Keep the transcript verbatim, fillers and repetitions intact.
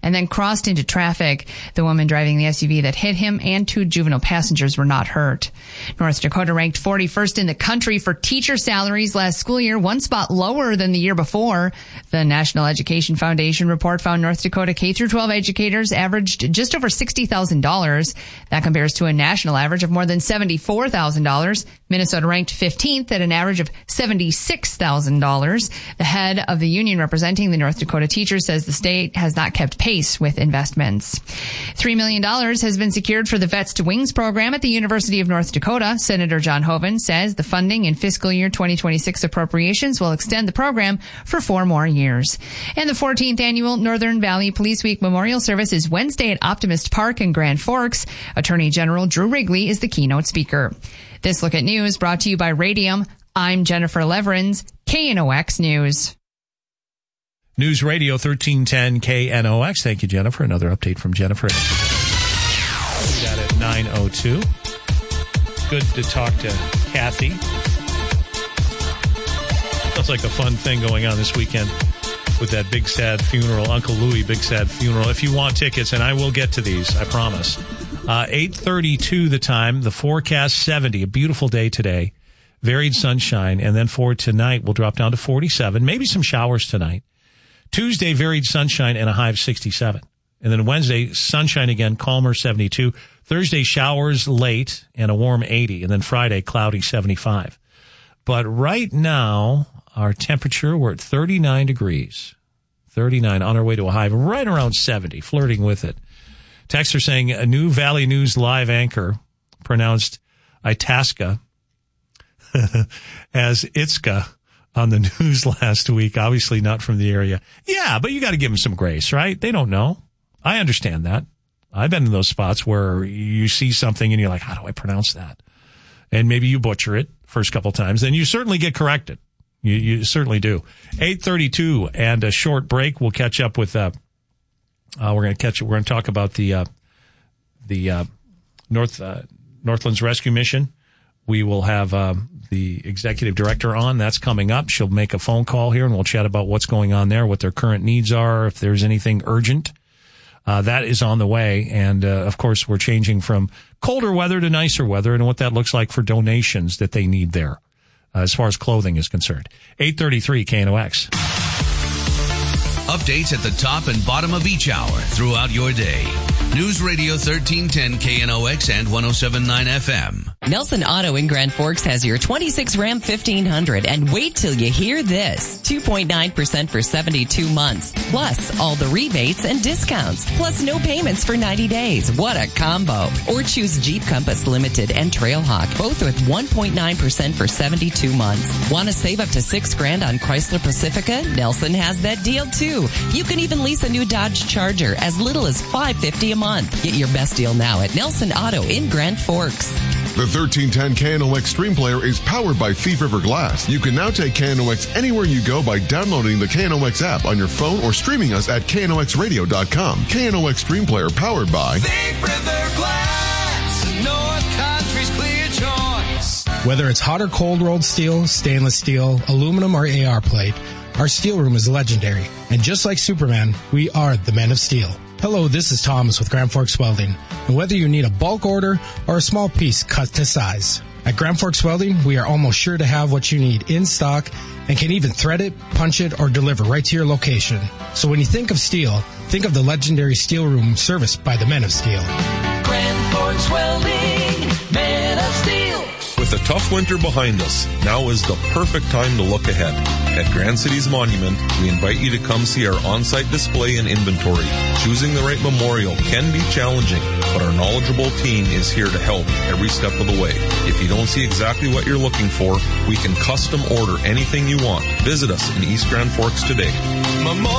and then crossed into traffic. The woman driving the S U V that hit him and two juvenile passengers were not hurt. North Dakota ranked forty-first in the country for teacher salaries last school year, one spot lower than the year before. The National Education Foundation report found North Dakota K through twelve educators averaged just over sixty thousand dollars. That compares to a national average of more than seventy-four thousand dollars. Minnesota ranked fifteenth at an average of seventy-six thousand dollars. The head of the union representing the North Dakota teachers says the state has not kept pace with investments. Three million dollars has been secured for the Vets to Wings program at the University of North Dakota. Senator John Hoeven says the funding in fiscal year twenty twenty-six appropriations will extend the program for four more years. And the fourteenth annual Northern Valley Police Week Memorial Service is Wednesday at Optimist Park in Grand Forks. Attorney General Drew Wrigley is the keynote speaker. This Look at News brought to you by Radium. I'm Jennifer Leverins, K N O X News. News Radio thirteen ten K N O X. Thank you, Jennifer. Another update from Jennifer. That at nine oh two. Good to talk to Kathy. Sounds like a fun thing going on this weekend with that Big Sad Funeral, Uncle Louie Big Sad Funeral. If you want tickets, and I will get to these, I promise. Uh, eight thirty-two the time, the forecast seventy, a beautiful day today, varied sunshine, and then for tonight we'll drop down to forty-seven, maybe some showers tonight. Tuesday, varied sunshine and a high of sixty-seven. And then Wednesday, sunshine again, calmer, seventy-two. Thursday, showers late and a warm eighty. And then Friday, cloudy, seventy-five. But right now, our temperature, we're at thirty-nine degrees. thirty-nine, on our way to a high of right around seventy, flirting with it. Texts are saying a new Valley News live anchor pronounced Itasca as Itzka on the news last week. Obviously not from the area. Yeah, but you got to give them some grace, right? They don't know. I understand that. I've been in those spots where you see something and you're like, how do I pronounce that? And maybe you butcher it first couple times. Then you certainly get corrected. You, you certainly do. eight thirty-two and a short break. We'll catch up with, uh, uh we're going to catch, we're going to talk about the, uh, the, uh, North, uh, Northlands Rescue Mission. We will have, um, the executive director on. That's coming up. She'll make a phone call here and we'll chat about what's going on there, what their current needs are, if there's anything urgent. Uh, that is on the way. And, uh, of course, we're changing from colder weather to nicer weather and what that looks like for donations that they need there, uh, as far as clothing is concerned. eight thirty-three K N O X. Updates at the top and bottom of each hour throughout your day. News Radio thirteen ten K N O X and one oh seven point nine F M. Nelson Auto in Grand Forks has your twenty-six Ram fifteen hundred, and wait till you hear this. two point nine percent for seventy-two months, plus all the rebates and discounts, plus no payments for ninety days. What a combo. Or choose Jeep Compass Limited and Trailhawk, both with one point nine percent for seventy-two months. Want to save up to six grand on Chrysler Pacifica? Nelson has that deal too. You can even lease a new Dodge Charger as little as five hundred fifty dollars a month. Get your best deal now at Nelson Auto in Grand Forks. The thirteen ten K N O X Stream Player is powered by Thief River Glass. You can now take K N O X anywhere you go by downloading the K N O X app on your phone or streaming us at K N O X radio dot com. K N O X Stream Player powered by Thief River Glass, North Country's clear choice. Whether it's hot or cold rolled steel, stainless steel, aluminum, or A R plate, our steel room is legendary. And just like Superman, we are the Men of Steel. Hello, this is Thomas with Grand Forks Welding. And whether you need a bulk order or a small piece cut to size, at Grand Forks Welding, we are almost sure to have what you need in stock and can even thread it, punch it, or deliver right to your location. So when you think of steel, think of the legendary steel room serviced by the Men of Steel. Grand Forks Welding, Men of Steel. With a tough winter behind us, now is the perfect time to look ahead. At Grand Cities Monument, we invite you to come see our on-site display and inventory. Choosing the right memorial can be challenging, but our knowledgeable team is here to help every step of the way. If you don't see exactly what you're looking for, we can custom order anything you want. Visit us in East Grand Forks today.